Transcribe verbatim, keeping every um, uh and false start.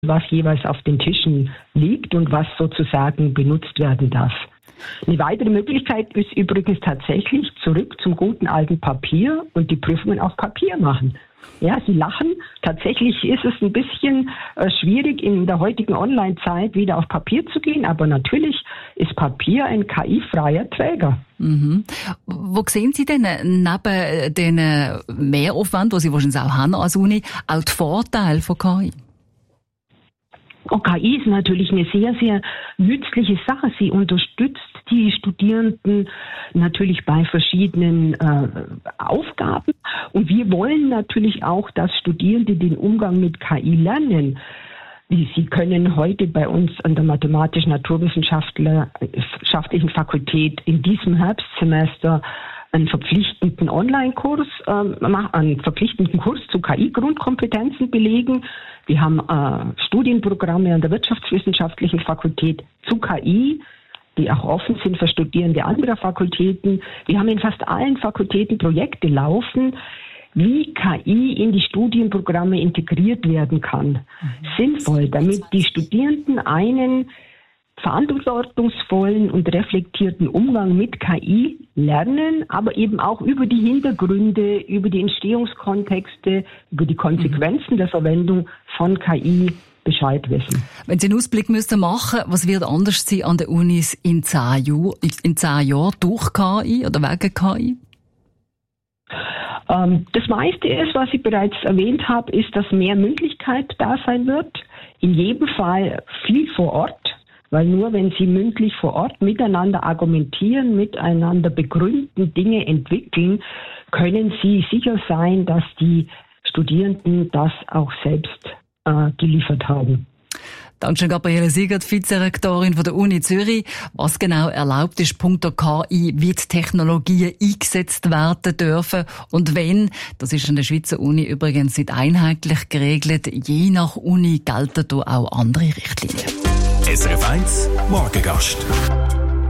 was jeweils auf den Tischen liegt und was sozusagen benutzt werden darf. Eine weitere Möglichkeit ist übrigens tatsächlich zurück zum guten alten Papier und die Prüfungen auf Papier machen. Ja, Sie lachen. Tatsächlich ist es ein bisschen äh, schwierig, in der heutigen Online-Zeit wieder auf Papier zu gehen, aber natürlich ist Papier ein K I-freier Träger. Mhm. Wo sehen Sie denn neben den Mehraufwand, den Sie wahrscheinlich auch haben als Uni, auch die Vorteile von K I? Oh, K I ist natürlich eine sehr, sehr nützliche Sache. Sie unterstützt die Studierenden natürlich bei verschiedenen äh, Aufgaben. Und wir wollen natürlich auch, dass Studierende den Umgang mit K I lernen. Sie können heute bei uns an der Mathematisch-Naturwissenschaftlichen Fakultät in diesem Herbstsemester einen verpflichtenden Online-Kurs, äh, einen verpflichtenden Kurs zu K I-Grundkompetenzen belegen. Wir haben äh, Studienprogramme an der Wirtschaftswissenschaftlichen Fakultät zu K I, die auch offen sind für Studierende anderer Fakultäten. Wir haben in fast allen Fakultäten Projekte laufen, wie K I in die Studienprogramme integriert werden kann. Mhm. Sinnvoll, damit die Studierenden einen verantwortungsvollen und reflektierten Umgang mit K I lernen, aber eben auch über die Hintergründe, über die Entstehungskontexte, über die Konsequenzen mhm. der Verwendung von K I Bescheid wissen. Wenn Sie einen Ausblick müssten machen, was wird anders sein an den Unis in zehn Jahren, in zehn Jahren durch K I oder wegen K I? Ähm, das meiste ist, was ich bereits erwähnt habe, ist, dass mehr Mündlichkeit da sein wird. In jedem Fall viel vor Ort. Weil nur wenn Sie mündlich vor Ort miteinander argumentieren, miteinander begründen, Dinge entwickeln, können Sie sicher sein, dass die Studierenden das auch selbst äh, geliefert haben. Dankeschön, Gabriele Siegert, Vizerektorin von der Uni Zürich. Was genau erlaubt ist, punkto K I, wie die Technologien eingesetzt werden dürfen und wenn, das ist an der Schweizer Uni übrigens nicht einheitlich geregelt. Je nach Uni gelten da auch andere Richtlinien. S R F eins Morgengast.